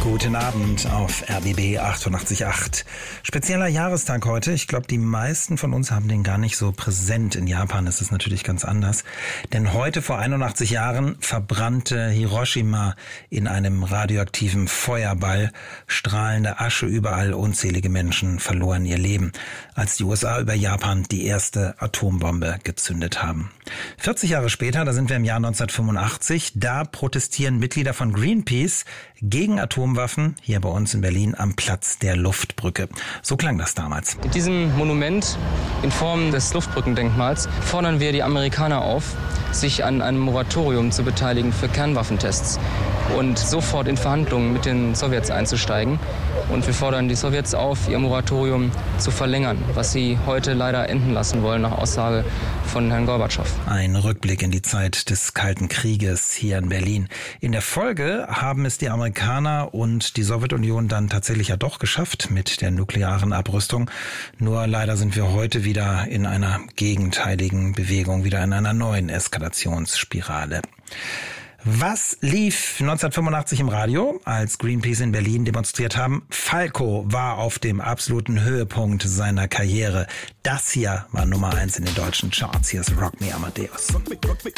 Guten Abend auf RBB 88.8. Spezieller Jahrestag heute. Ich glaube, die meisten von uns haben den gar nicht so präsent. In Japan ist es natürlich ganz anders. Denn heute vor 81 Jahren verbrannte Hiroshima in einem radioaktiven Feuerball. Strahlende Asche überall, unzählige Menschen verloren ihr Leben, als die USA über Japan die erste Atombombe gezündet haben. 40 Jahre später, da sind wir im Jahr 1985, da protestieren Mitglieder von Greenpeace gegen Atomwaffen hier bei uns in Berlin am Platz der Luftbrücke. So klang das damals. Mit diesem Monument in Form des Luftbrückendenkmals fordern wir die Amerikaner auf, sich an einem Moratorium zu beteiligen für Kernwaffentests und sofort in Verhandlungen mit den Sowjets einzusteigen. Und wir fordern die Sowjets auf, ihr Moratorium zu verlängern, was sie heute leider enden lassen wollen, nach Aussage von Herrn Gorbatschow. Ein Rückblick in die Zeit des Kalten Krieges hier in Berlin. In der Folge haben es die Amerikaner und die Sowjetunion dann tatsächlich ja doch geschafft mit der nuklearen Abrüstung. Nur leider sind wir heute wieder in einer gegenteiligen Bewegung, wieder in einer neuen Eskalationsspirale. Was lief 1985 im Radio, als Greenpeace in Berlin demonstriert haben? Falco war auf dem absoluten Höhepunkt seiner Karriere. Das hier war Nummer 1 in den deutschen Charts. Hier ist Rock Me Amadeus.